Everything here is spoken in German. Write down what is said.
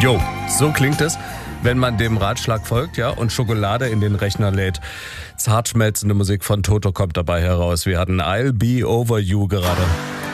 Jo, so klingt es, wenn man dem Ratschlag folgt, ja, und Schokolade in den Rechner lädt. Zart schmelzende Musik von Toto kommt dabei heraus. Wir hatten I'll Be Over You gerade.